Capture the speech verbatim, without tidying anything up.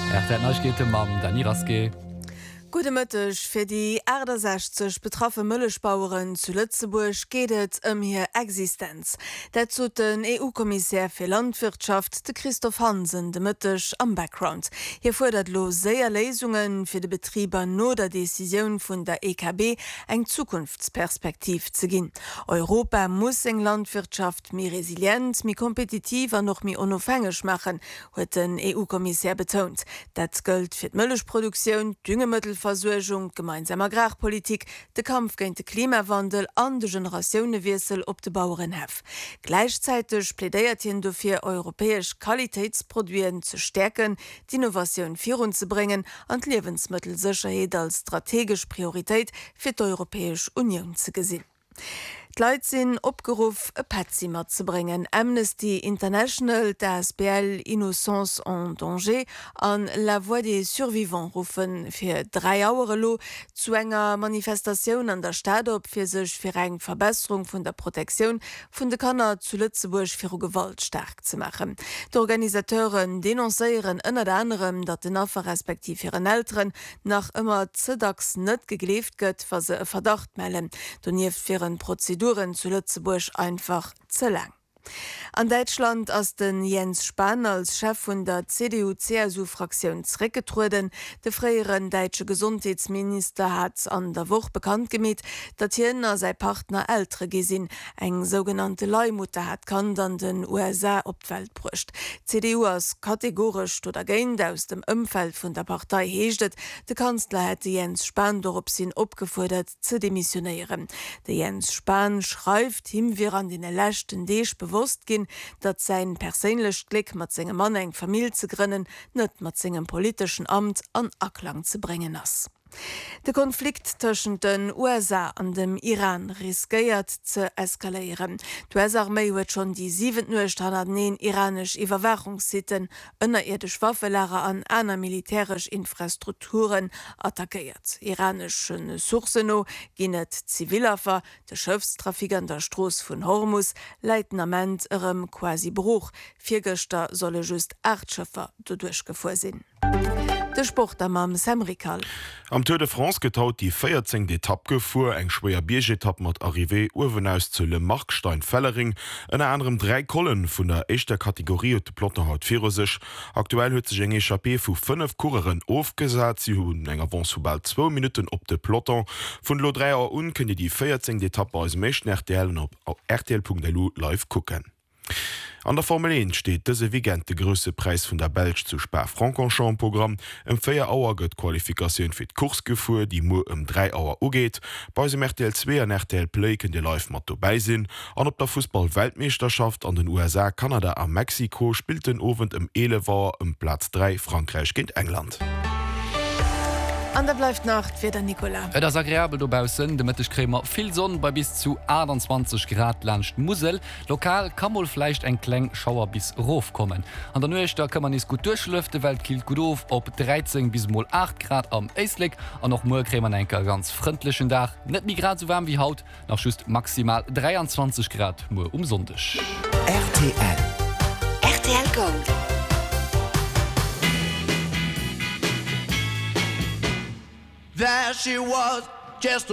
Erch geht dem Mam Dani Raske. Gute Mëttech fir die sechzig betraffe Mëllechbaueren zu Lützeburg gehtt ëm hier Existenz. Dazu den E U-Kommissär fir Landwirtschaft de Christoph Hansen de Mëttech am Background. Hier fordert lo séier Lesungen fir de Betrieber no der Decision vun der E K B eng Zukunftsperspektiv ze ginn. Europa muss eng Landwirtschaft mi resilient, mi kompetitiv an noch mi onofhängig machen, huet den E U-Kommissär betont. Dat gëlt fir d'Mëllechproduktion, Düngemittel Versorgung, gemeinsame Agrarpolitik, de Kampf gegen den Klimawandel an de Generationenwechsel op de Bauernhef. Gleichzeitig plädiert hin dafür, europäisch Qualitätsprodukte zu stärken, die Innovation voranzubringen und Lebensmittelsicherheit als strategische Priorität für die Europäische Union zu sehen. Die Leute sind aufgerufen, ein Petzimmer zu bringen. Amnesty International, der S B L Innocence en Danger an La Voix des Survivants rufen für drei Jahre zu einer Manifestation an der Stadt op für sich für eine Verbesserung von der Protektion von den Kindern zu Lützeburg für Gewalt stark zu machen. Die Organisatoren denunzieren unter anderem, dass die Nachfahren respektive ihren Eltern nach immer zudags nicht gegläft wird, was sie einen Verdacht melden. Donniert für eine Prozedur zu Lützeburg einfach zu lang. An Deutschland ass den Jens Spahn als Chef vun der C D U C S U-Fraktion zurückgetruden. De freieren deutsche Gesundheitsminister hat an der Woche bekannt gemacht, dat hien a sei Partner ältere gesinn eng sogenannte Leihmutter hat kann an den U S A op die Welt brucht. C D U as kategorisch oder gehen aus dem Umfeld vun der Partei heeschtet. De Kanzler hätte Jens Spahn dorop sinn opgefordert zu demissionieren. De Jens Spahn schreibt him wir an den lechten Deeg bewusst gin, dat sein perélech Glück mat segem Mann eng Familie zu gründen, net mat segem politischen Amt an Anklang zu bringen ass. Der Konflikt zwischen den U S A und dem Iran riskiert zu eskalieren. Die U S-Armee hat schon die siebzehnhundertneun iranische Überwachungssitten, unterirdische Waffenlager an einer militärischen Infrastrukturen attackiert. Iranische Sourcen gehen Zivilopfer, der Schiffstrafik an der Straße von Hormuz leiten am Ende ihrem quasi Bruch. Vier Gäste sollen just acht Schiffe durchgefahren sein. Der Sport am Samrikal. Am Tour de France getaut die vierzehnte Etappe gefuhr, eng schwer Biergetappe mat Arrivé Uwen aus zu Le Markstein-Fellering, en anderem drei Kollen vun der echter Kategorie de Plotter haut vir sech. Aktuell huet sech eng Echappé vu fünf Kureren aufgesat, sie hunn eng Avance vu bald zwei Minuten op de Plotter. Vun Lo drei Uhr un kënne die vierzehnte Etappe als mechten R T L op R T L punkt L U live gucken. An der Formel eins steht dëse Weekend de grösse Preis vun der Belg zu Spa-Francorchamps Programm. Em vier Auer gëtt Qualifikation fir d Kursgefuhr, die mo um drei Auer ugeet. Bei dem R T L zwei an R T L Play kën de live mat vorbeisinn. An op der Fußball-Weltmeisterschaft an den U S A, Kanada a Mexiko spielt den Ovent im Elevar um Platz drei Frankreich gegen England. An der bleibt Nacht wieder Nicola. Et ass agréabel dobausen, de Mëttech krémer vill Sonn bei bis zu achtundzwanzig Grad lacht Musel. Lokal kann wohl fleicht eng kleng Schauer bis Rof kommen. An der Nuechter kann man is gut durchlüfte, Welt kilt gut auf op dreizehn bis mal acht Grad am Eislik. An noch Moer krämer enker ganz freundlichen Dach. Net mi grad so warm wie Haut, nach just maximal dreiundzwanzig Grad Moer umsondech. R T L R T L Gold. There she was, just